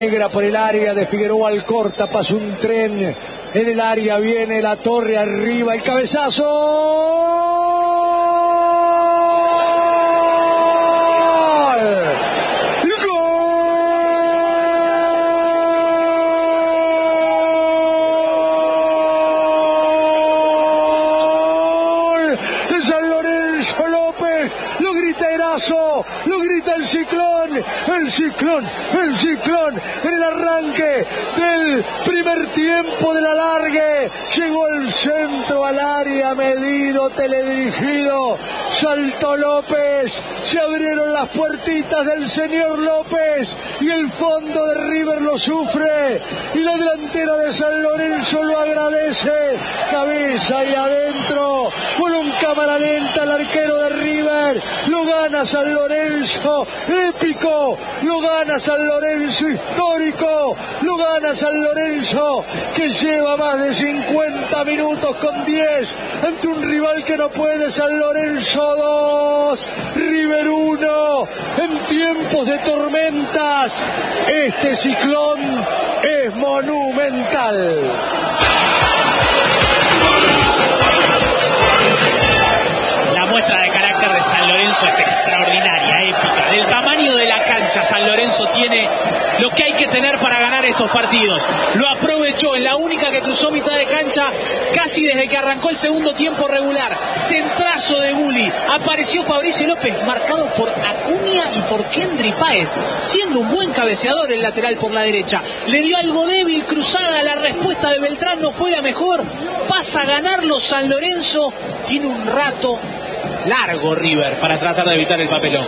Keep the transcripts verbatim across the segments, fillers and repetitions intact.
Negra por el área de Figueroa Alcorta, pasa un tren en el área, viene la torre arriba, el cabezazo. ¡Gol! De San Lorenzo López, lo grita Erazo, lo grita el Ciclón, el Ciclón, el Ciclón, en el arranque del primer tiempo del alargue, llegó el centro al área, medido, teledirigido, saltó López, se abrieron las puertitas del señor López, y el fondo de River lo sufre, y la delantera de San Lorenzo lo agradece, cabeza y adentro, con un cámara lenta el arquero de River, lo gana San Lorenzo, épico, lo gana San Lorenzo, histórico, lo gana San Lorenzo, que lleva más de cincuenta minutos con diez, ante un rival que no puede. San Lorenzo dos, River uno, en tiempos de tormentas, este Ciclón es monumental. La muestra de carácter de San Lorenzo es extraordinaria, épica. Del tamaño de la cancha, San Lorenzo tiene lo que hay que tener para ganar estos partidos. Lo aprovechó en la única que cruzó mitad de cancha casi desde que arrancó el segundo tiempo regular. Centrazo de Bully. Apareció Fabricio López, marcado por Acuña y por Kendry Páez, siendo un buen cabeceador el lateral por la derecha. Le dio algo débil, cruzada, la respuesta de Beltrán no fue la mejor. Pasa a ganarlo San Lorenzo. Tiene un rato largo River para tratar de evitar el papelón.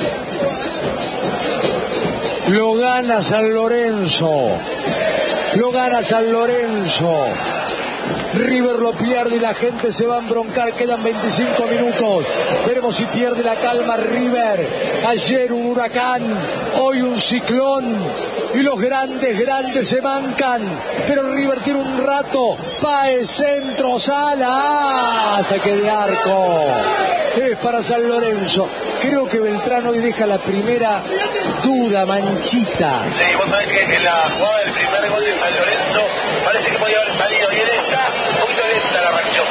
Lo gana San Lorenzo, lo gana San Lorenzo. River lo pierde y la gente se va a embroncar, quedan veinticinco minutos, veremos si pierde la calma River. Ayer un huracán, hoy un ciclón, y los grandes, grandes se mancan, pero River tiene un rato. Páez, centro, Sala, ¡ah! Saque de arco, es para San Lorenzo. Creo que Beltrán hoy deja la primera duda, manchita. Sí, vos sabés que en la jugada del primer gol de San Lorenzo parece que podía haber salido bien esta, un poquito lenta la reacción.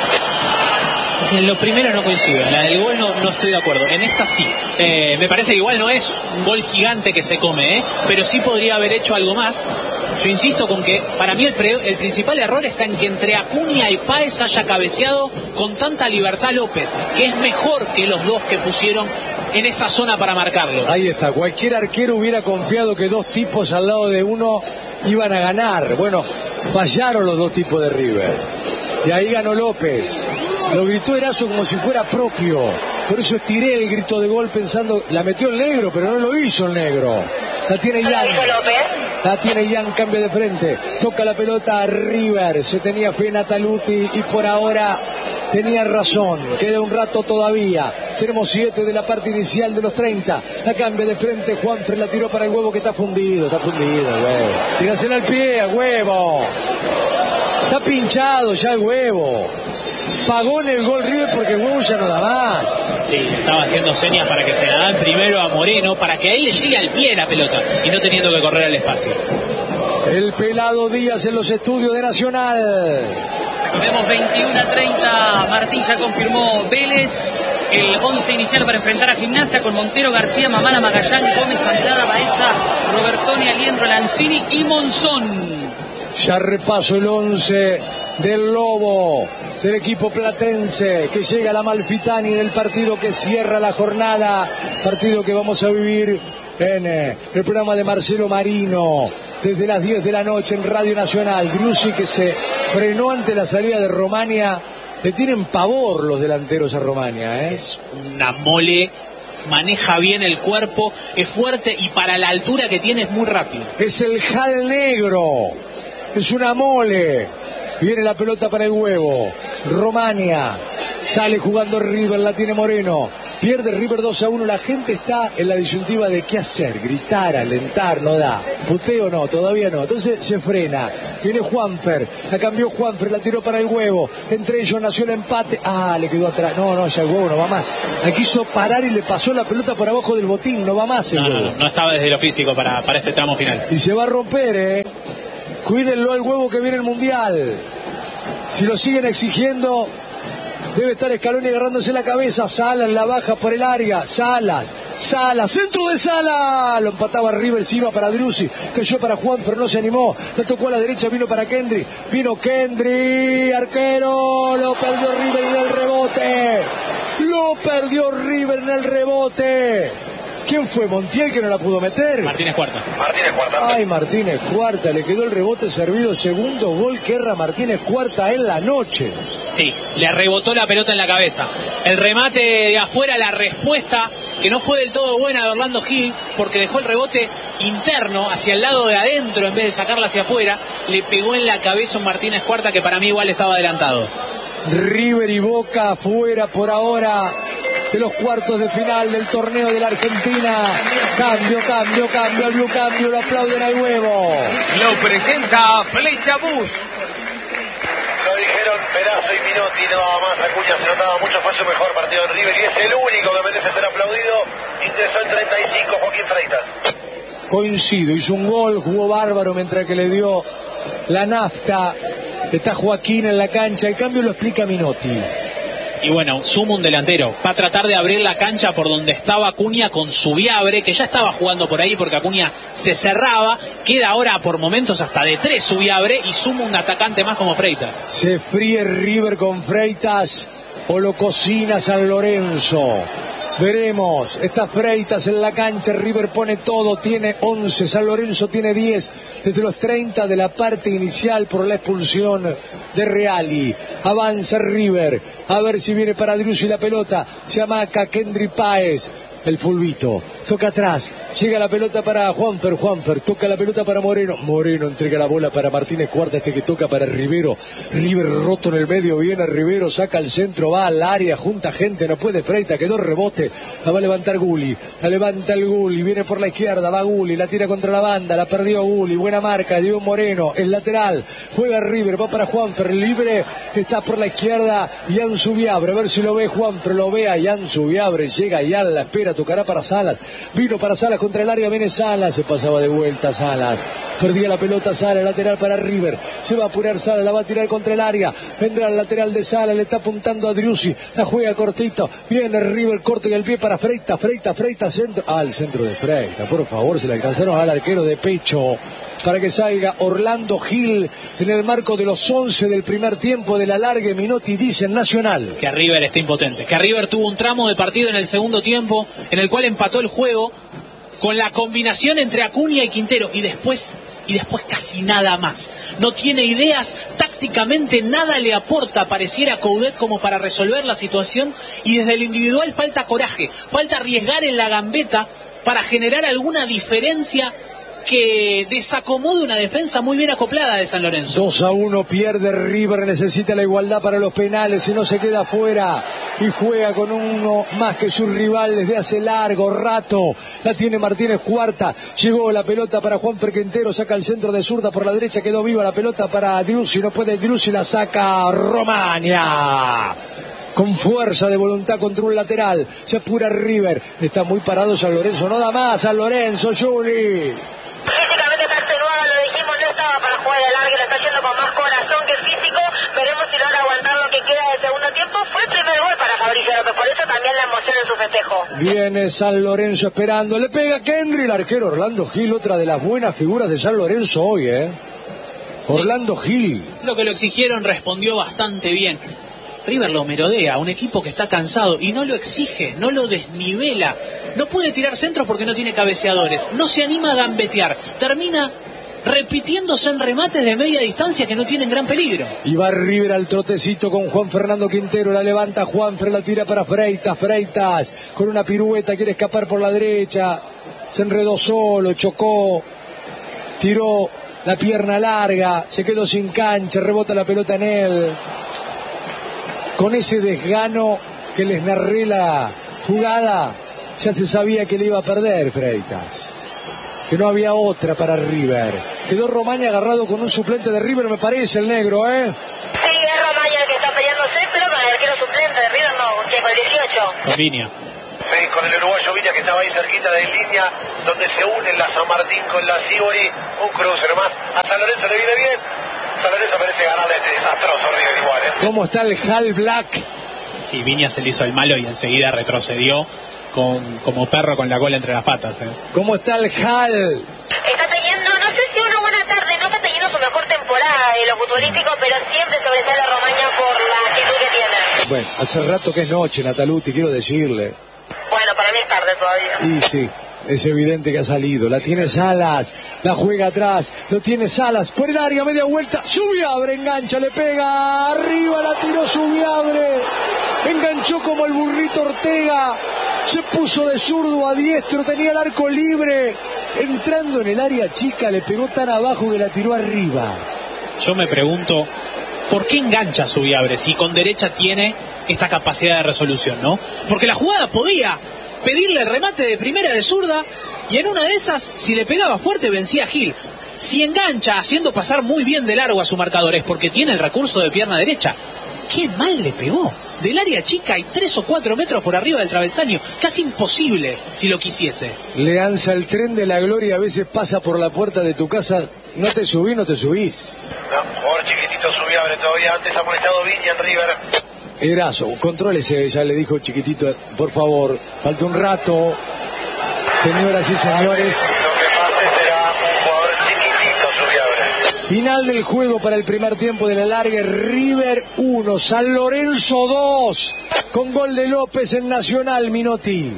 En lo primero no coincido, en la del gol no, no estoy de acuerdo, en esta sí. Eh, me parece que igual no es un gol gigante que se come, ¿eh? Pero sí podría haber hecho algo más. Yo insisto con que para mí el, pre, el principal error está en que entre Acuña y Páez haya cabeceado con tanta libertad López, que es mejor que los dos que pusieron en esa zona para marcarlo. Ahí está, cualquier arquero hubiera confiado que dos tipos al lado de uno iban a ganar. Bueno, fallaron los dos tipos de River, y ahí ganó López. Lo gritó Erazo como si fuera propio, por eso estiré el grito de gol pensando, la metió el negro, pero no lo hizo el negro. La tiene Ian, la tiene Ian, cambia de frente, toca la pelota a River, se tenía fe en Ataluti y por ahora tenía razón, queda un rato todavía, tenemos siete de la parte inicial de los treinta, la cambia de frente, Juanfre la tiró para el huevo que está fundido, está fundido, huevo, tírasela al pie, a huevo, está pinchado ya el huevo. Pagó en el gol River porque el huevo ya no da más. Sí, estaba haciendo señas para que se la dan primero a Moreno, para que ahí le llegue al pie la pelota y no teniendo que correr al espacio. El pelado Díaz en los estudios de Nacional. Recordemos veintiuno a treinta, Martín ya confirmó Vélez, el once inicial para enfrentar a Gimnasia con Montero, García, Mamana, Magallán, Gómez, Andrada, Baeza, Robertoni, Aliendro, Lanzini y Monzón. Ya repaso el once del Lobo, del equipo platense, que llega a la Amalfitani en el partido que cierra la jornada, partido que vamos a vivir en eh, el programa de Marcelo Marino, desde las diez de la noche en Radio Nacional. Driussi, que se frenó ante la salida de Romania, le tienen pavor los delanteros a Romania, ¿eh? Es una mole, maneja bien el cuerpo, es fuerte y para la altura que tiene es muy rápido. Es el Jal Negro, es una mole. Viene la pelota para el huevo. Romania Sale jugando River, la tiene Moreno. Pierde River dos a uno. La gente está en la disyuntiva de qué hacer. Gritar, alentar, no da. Puteo no, todavía no. Entonces se frena. Viene Juanfer. La cambió Juanfer, la tiró para el huevo. Entre ellos nació el empate. Ah, le quedó atrás. No, no, ya el huevo no va más. La quiso parar y le pasó la pelota por abajo del botín. No va más el no, huevo. No, no, no estaba desde lo físico para, para este tramo final. Y se va a romper, eh. Cuídenlo al huevo que viene el Mundial. Si lo siguen exigiendo, debe estar Scaloni agarrándose la cabeza. Salas la baja por el área. Salas, Salas, centro de Salas. Lo empataba River, se iba para Driussi. Cayó para Juanfer, no se animó. Le tocó a la derecha, vino para Kendry. Vino Kendry, arquero. Lo perdió River en el rebote. Lo perdió River en el rebote. ¿Quién fue? Montiel, que no la pudo meter. Martínez Cuarta. Martínez Cuarta. Ay, Martínez Cuarta, le quedó el rebote servido. Segundo gol que erra Martínez Cuarta en la noche. Sí, le rebotó la pelota en la cabeza. El remate de afuera, la respuesta que no fue del todo buena de Orlando Gil, porque dejó el rebote interno hacia el lado de adentro en vez de sacarla hacia afuera. Le pegó en la cabeza un Martínez Cuarta que para mí igual estaba adelantado. River y Boca afuera por ahora de los cuartos de final del torneo de la Argentina. Cambio, cambio, cambio, al Blue Cambio, lo aplauden al huevo. Lo presenta Flecha Bus. Lo dijeron Perazo y Minotti, nada más. Acuña se notaba mucho, fue su mejor partido en River y es el único que merece ser aplaudido. Ingresó en treinta y cinco Joaquín Freitas. Coincido, hizo un gol, jugó bárbaro mientras que le dio la nafta. Está Joaquín en la cancha, el cambio lo explica Minotti. Y bueno, suma un delantero. Va a tratar de abrir la cancha por donde estaba Acuña con Subiabre, que ya estaba jugando por ahí porque Acuña se cerraba. Queda ahora por momentos hasta de tres Subiabre y suma un atacante más como Freitas. Se fríe River con Freitas o lo cocina San Lorenzo. Veremos, está Freitas en la cancha, River pone todo, tiene once, San Lorenzo tiene diez, desde los treinta de la parte inicial por la expulsión de Reali. Avanza River, a ver si viene para Driussi la pelota, Chamaca, Kendry Páez. El fulbito, toca atrás, llega la pelota para Juanfer, Juanfer, toca la pelota para Moreno, Moreno entrega la bola para Martínez Cuarta, este que toca para Rivero, River roto en el medio, viene Rivero, saca al centro, va al área, junta gente, no puede Freitas, quedó rebote, la va a levantar Gulli, la levanta el Gulli, viene por la izquierda, va Gulli, la tira contra la banda, la perdió Gulli, buena marca, dio Moreno, el lateral, juega River, va para Juanfer, libre, está por la izquierda, Ian Subiabre, a ver si lo ve Juanfer, lo ve a Ian Subiabre, llega Ian, la espera, tocará para Salas, vino para Salas contra el área, viene Salas, se pasaba de vuelta Salas, perdía la pelota Salas, lateral para River, se va a apurar Salas, la va a tirar contra el área, vendrá el lateral de Salas, le está apuntando a Driussi, la juega cortito, viene River corto y el pie para Freitas, Freitas, Freitas, centro, ah, el centro de Freitas, por favor, se le alcanzaron al arquero de pecho, para que salga Orlando Gil en el marco de los once del primer tiempo de la largue. Minotti dice en Nacional que River está impotente, que River tuvo un tramo de partido en el segundo tiempo en el cual empató el juego con la combinación entre Acuña y Quintero y después y después casi nada más. No tiene ideas, tácticamente nada le aporta, pareciera Coudet como para resolver la situación, y desde el individual falta coraje, falta arriesgar en la gambeta para generar alguna diferencia que desacomode una defensa muy bien acoplada de San Lorenzo. dos a uno pierde River, necesita la igualdad para los penales, si no se queda fuera y juega con uno más que su rival desde hace largo rato. La tiene Martínez Cuarta, llegó la pelota para Juanfer Quintero, saca el centro de zurda por la derecha, quedó viva la pelota para Driussi, no puede Driussi, la saca Romaña. Con fuerza de voluntad contra un lateral, se apura River, está muy parado San Lorenzo, no da más San Lorenzo, Juli. Físicamente está extenuado, lo dijimos, no estaba para jugar de largo, lo está haciendo con más corazón que físico. Veremos si logra aguantar lo que queda del segundo tiempo. Fue el primer gol para Fabricio López, por eso también la emoción en su festejo. Viene San Lorenzo esperando, le pega Kendry, el arquero Orlando Gil, otra de las buenas figuras de San Lorenzo hoy, ¿eh? Orlando sí. Gil. Lo que lo exigieron respondió bastante bien. River lo merodea, un equipo que está cansado y no lo exige, no lo desnivela. No puede tirar centros porque no tiene cabeceadores, no se anima a gambetear, termina repitiéndose en remates de media distancia que no tienen gran peligro. Y va River al trotecito con Juan Fernando Quintero, la levanta Juanfer, la tira para Freitas, Freitas con una pirueta quiere escapar por la derecha, se enredó solo, chocó, tiró la pierna larga, se quedó sin cancha, rebota la pelota en él. con ese desgano que les narré la jugada, ya se sabía que le iba a perder Freitas, que no había otra para River. Quedó Romaña agarrado con un suplente de River, me parece, el negro, ¿eh? Sí, es Romaña el que está peleándose, pero con el arquero suplente de River no, que con el dieciocho. Con Viña. Sí, con el uruguayo Viña, que estaba ahí cerquita de línea, donde se unen la San Martín con la Sibori. Un cruce nomás. A San Lorenzo le viene bien. San Lorenzo parece ganarle este desastroso River igual, ¿eh? ¿Cómo está el Hal Black? Sí, Viña se le hizo el malo y enseguida retrocedió con, como perro con la cola entre las patas, ¿eh? ¿Cómo está el Hal? Está teniendo, no sé si una buena tarde, no está teniendo su mejor temporada en lo futbolístico, pero siempre sobresale Romaña por la actitud que tiene. Bueno, hace rato que es noche, Nataluti, quiero decirle. Bueno, para mí es tarde todavía. Y sí, es evidente que ha salido. La tiene Salas, la juega atrás, lo tiene Salas, por el área, media vuelta, Subiabre, engancha, le pega, arriba la tiró Subiabre, enganchó como el burrito Ortega, se puso de zurdo a diestro, tenía el arco libre, entrando en el área chica, le pegó tan abajo que la tiró arriba. Yo me pregunto, ¿por qué engancha Subiabre si con derecha tiene esta capacidad de resolución, no? Porque la jugada podía pedirle el remate de primera de zurda y en una de esas, si le pegaba fuerte, vencía a Gil. Si engancha haciendo pasar muy bien de largo a su marcador es porque tiene el recurso de pierna derecha. ¡Qué mal le pegó! Del área chica y tres o cuatro metros por arriba del travesaño. Casi imposible si lo quisiese. Le ansa el tren de la gloria, a veces pasa por la puerta de tu casa. No te subís, no te subís. No, jugador chiquitito Subiabre todavía. Antes ha molestado Viña en River. Erazo, contrólese, ya le dijo Chiquitito, por favor, falta un rato. Señoras y señores, Lo que pase será un jugador chiquitito Subiabre. final del juego para el primer tiempo de la larga. River uno, San Lorenzo dos, con gol de López en Nacional, Minotti.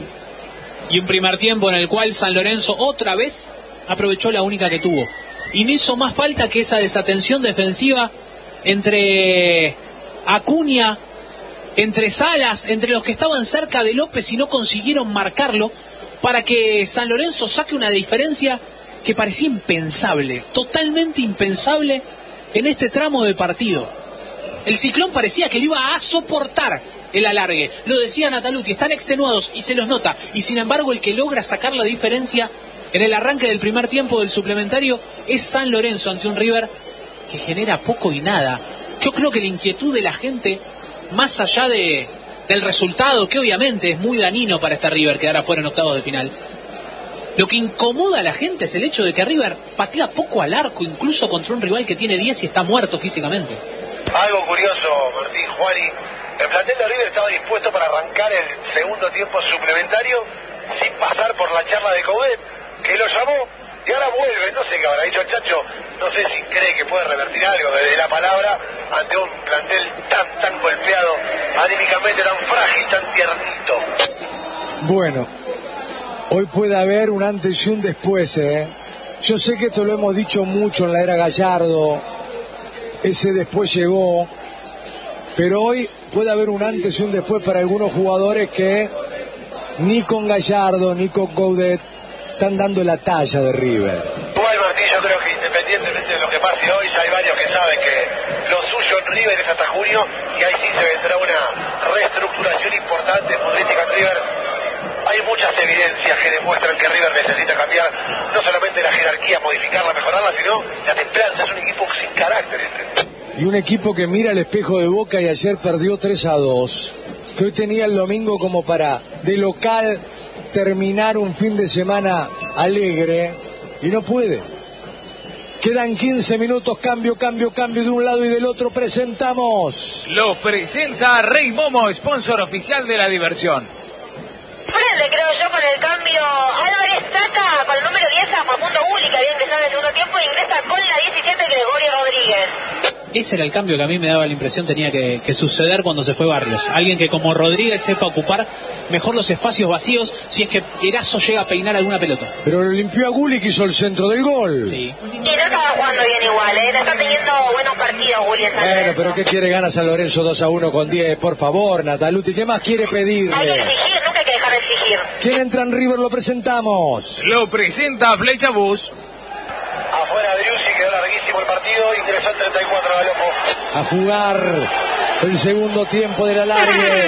Y un primer tiempo en el cual San Lorenzo otra vez aprovechó la única que tuvo. Y no hizo más falta que esa desatención defensiva entre Acuña, entre Salas, entre los que estaban cerca de López y no consiguieron marcarlo, para que San Lorenzo saque una diferencia que parecía impensable, totalmente impensable en este tramo de partido. El Ciclón parecía que le iba a soportar el alargue, lo decía Nataluti, están extenuados y se los nota, y sin embargo el que logra sacar la diferencia en el arranque del primer tiempo del suplementario es San Lorenzo ante un River que genera poco y nada. Yo creo que la inquietud de la gente, más allá de, del resultado, que obviamente es muy dañino para este River quedar afuera en octavos de final, lo que incomoda a la gente es el hecho de que River patea poco al arco, incluso contra un rival que tiene diez y está muerto físicamente. Algo curioso, Martín, Juani. El plantel de River estaba dispuesto para arrancar el segundo tiempo suplementario sin pasar por la charla de Coudet, que lo llamó y ahora vuelve. No sé qué habrá dicho el Chacho, no sé si cree que puede revertir algo desde la palabra ante un plantel tan, tan golpeado, anímicamente tan frágil, tan tiernito. Bueno, hoy puede haber un antes y un después, ¿eh? Yo sé que esto lo hemos dicho mucho en la era Gallardo, ese después llegó, pero hoy puede haber un antes y un después para algunos jugadores que ni con Gallardo ni con Coudet están dando la talla de River. Igual, Martín, yo creo que independientemente de lo que pase hoy, ya hay varios que saben que lo suyo en River es hasta junio, y ahí sí se vendrá una reestructuración importante futbolística en River. Hay muchas evidencias que demuestran que River necesita cambiar no solamente la jerarquía, modificarla, mejorarla, sino la templanza. Es un equipo sin carácter este. Y un equipo que mira el espejo de Boca y ayer perdió tres a dos, que hoy tenía el domingo como para de local terminar un fin de semana alegre y no puede. Quedan quince minutos, cambio, cambio, cambio de un lado y del otro. Presentamos. Lo presenta Rey Momo, sponsor oficial de la diversión. Prende, creo yo, con el cambio. Álvarez saca con el número diez a Facundo Uli, que había ingresado en el segundo tiempo, e ingresa con la diecisiete Gregorio Rodríguez. Ese era el cambio que a mí me daba la impresión tenía que, que suceder cuando se fue Barrios. Alguien que como Rodríguez sepa ocupar mejor los espacios vacíos si es que Erazo llega a peinar alguna pelota. Pero lo limpió a Gulli, que hizo el centro del gol. Sí. Y no estaba jugando bien igual, ¿eh? Está teniendo buenos partidos, Uli. Bueno, pero ¿qué quiere ganar San Lorenzo dos a uno con diez? Por favor, Nataluti, ¿qué más quiere pedirle? Hay que exigir, nunca hay que dejar de exigir. ¿Quién entra en River? Lo presentamos. Lo presenta Flecha Bus. Afuera Driussi, quedó larguísimo el partido, ingresó el treinta y cuatro Galopo. A jugar el segundo tiempo del alargue.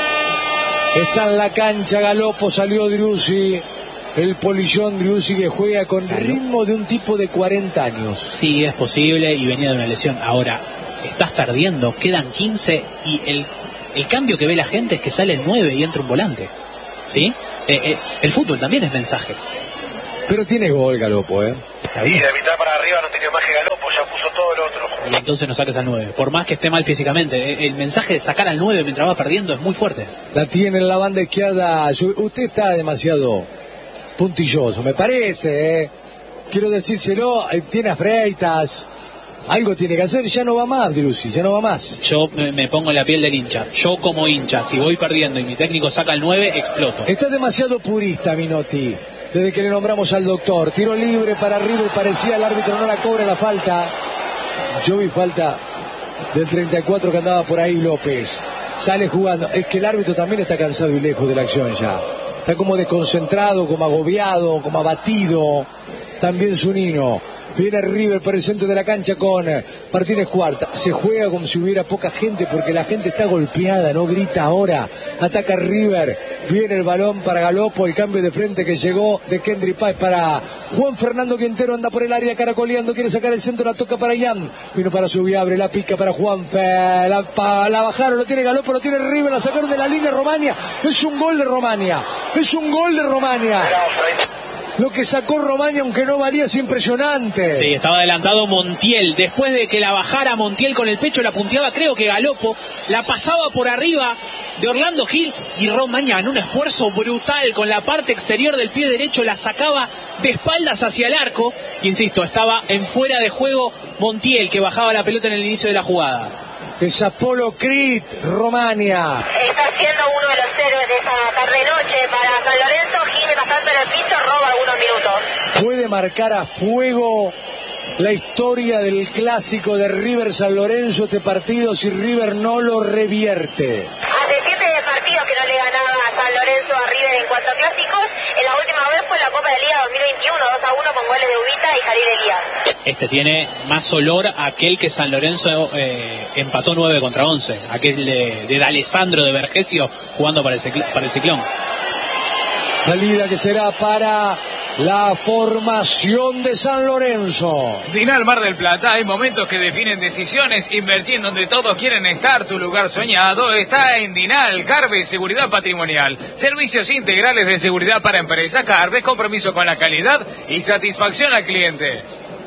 Está en la cancha Galopo, salió Driussi. El polillón Driussi que juega con ritmo de un tipo de cuarenta años. Sí, es posible y venía de una lesión. Ahora, estás perdiendo, quedan quince y el, el cambio que ve la gente es que sale el nueve y entra un volante. ¿Sí? Eh, eh, el fútbol también es mensajes. Pero tiene gol Galopo, ¿eh? Y de mitad para arriba no tiene más que Galopo, ya puso todo el otro. Y entonces no saques al nueve. Por más que esté mal físicamente, el mensaje de sacar al nueve mientras vas perdiendo es muy fuerte. La tiene en la banda izquierda. Usted está demasiado puntilloso, me parece, ¿eh? Quiero decírselo, tiene a Freitas. Algo tiene que hacer, ya no va más, Driussi, ya no va más. Yo me, me pongo en la piel del hincha. Yo como hincha, si voy perdiendo y mi técnico saca el nueve, exploto. Está demasiado purista, Minotti. Desde que le nombramos al doctor. Tiro libre para River, parecía el árbitro no la cobra la falta. Yo vi falta del treinta y cuatro que andaba por ahí López. Sale jugando. Es que el árbitro también está cansado y lejos de la acción ya. Está como desconcentrado, como agobiado, como abatido. También Zunino. Viene River por el centro de la cancha con Martínez Cuarta. Se juega como si hubiera poca gente porque la gente está golpeada, no grita ahora. Ataca River. Viene el balón para Galopo. El cambio de frente que llegó de Kendry Páez para Juan Fernando Quintero. Anda por el área caracoleando. Quiere sacar el centro. La toca para Ian. Vino para Subiabre. La pica para Juanfe. La, pa, la bajaron. Lo tiene Galopo. Lo tiene River. La sacaron de la línea Romania. Es un gol de Romania. Es un gol de Romania. Lo que sacó Romania, aunque no valía, es impresionante. Sí, estaba adelantado Montiel. Después de que la bajara Montiel con el pecho, la punteaba, creo que Galopo, la pasaba por arriba de Orlando Gil y Romania, en un esfuerzo brutal con la parte exterior del pie derecho, la sacaba de espaldas hacia el arco. Insisto, estaba en fuera de juego Montiel, que bajaba la pelota en el inicio de la jugada. Es Apolo Crit, Romania. Está siendo uno de los héroes de esa tarde-noche para San Lorenzo. Gine bastante en el piso, roba algunos minutos. Puede marcar a fuego la historia del clásico de River San Lorenzo, este partido, si River no lo revierte. Hace siete partidos que no le ganaba a San Lorenzo a River en cuanto a clásicos. En la última vez fue en la Copa de Liga dos mil veintiuno, dos a uno con goles de Ubita y Jalil Elías. Este tiene más olor a aquel que San Lorenzo eh, empató nueve contra once, aquel de, de D'Alessandro de Vergesio jugando para el, para el Ciclón. Salida que será para la formación de San Lorenzo. Dinal Mar del Plata, hay momentos que definen decisiones. Invertir en donde todos quieren estar, tu lugar soñado está en Dinal. Carve Seguridad Patrimonial, servicios integrales de seguridad para empresas. Carve, compromiso con la calidad y satisfacción al cliente.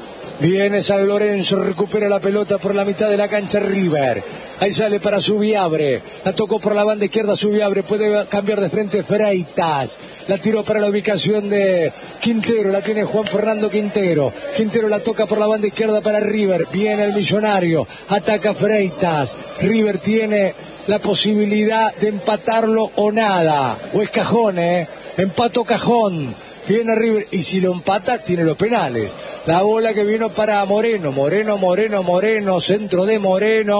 Viene San Lorenzo, recupera la pelota por la mitad de la cancha River. Ahí sale para Subiabre. La tocó por la banda izquierda Subiabre. Puede cambiar de frente Freitas. La tiró para la ubicación de Quintero. La tiene Juan Fernando Quintero. Quintero la toca por la banda izquierda para River. Viene el Millonario. Ataca Freitas. River tiene la posibilidad de empatarlo o nada. O es cajón, ¿eh? Empato cajón. Viene River y si lo empata tiene los penales. La bola que vino para Moreno, Moreno, Moreno, Moreno, centro de Moreno.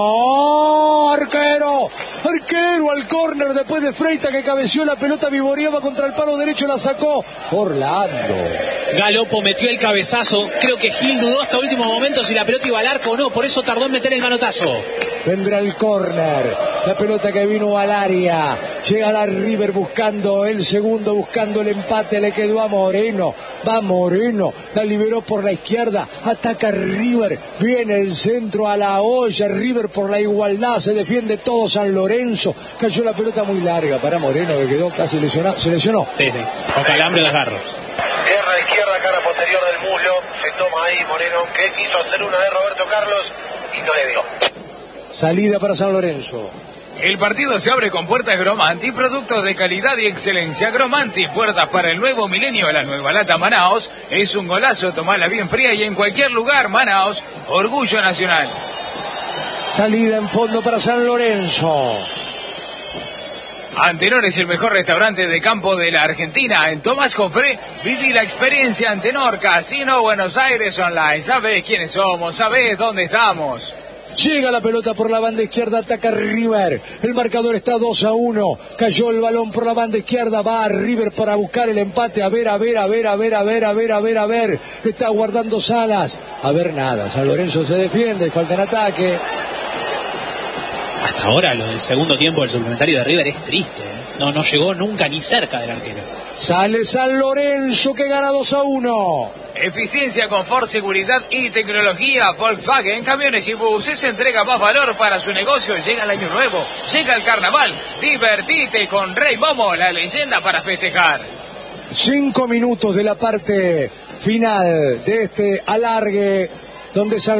¡Oh! Arquero, arquero al córner después de Freitas que cabeció la pelota, vivoreaba contra el palo derecho, la sacó Orlando. Galopo metió el cabezazo, creo que Gil dudó hasta último momento si la pelota iba al arco o no, por eso tardó en meter el manotazo. Vendrá el córner, la pelota que vino al área, llegará River buscando el segundo, buscando el empate, le quedó a Moreno, va Moreno, la liberó por la izquierda, ataca River, viene el centro a la olla, River por la igualdad, se defiende todo San Lorenzo, cayó la pelota muy larga para Moreno que quedó casi lesionado, se lesionó. Sí, sí, con calambre de desgarro. Tierra izquierda, cara posterior del muslo, se toma ahí Moreno, que quiso hacer una de Roberto Carlos y no le dio. Salida para San Lorenzo. El partido se abre con puertas Gromanti, productos de calidad y excelencia. Gromanti, puertas para el nuevo milenio, la nueva lata Manaos. Es un golazo, tomala bien fría y en cualquier lugar. Manaos, orgullo nacional. Salida en fondo para San Lorenzo. Antenor es el mejor restaurante de campo de la Argentina. En Tomás Jofré, viví la experiencia Antenor, Casino Buenos Aires Online. ¿Sabés quiénes somos? ¿Sabés dónde estamos? Llega la pelota por la banda izquierda, ataca River. El marcador está dos a uno. Cayó el balón por la banda izquierda. Va a River para buscar el empate. A ver, a ver, a ver, a ver, a ver, a ver, a ver, a ver. Está guardando Salas. A ver, nada. San Lorenzo se defiende. Falta en ataque. Hasta ahora lo del segundo tiempo del suplementario de River es triste, ¿eh? No, no llegó nunca ni cerca del arquero. Sale San Lorenzo que gana dos a uno. Eficiencia, confort, seguridad y tecnología. Volkswagen Camiones y Buses entrega más valor para su negocio. Llega el año nuevo, llega el carnaval. Divertite con Rey Momo, la leyenda para festejar. Cinco minutos de la parte final de este alargue donde San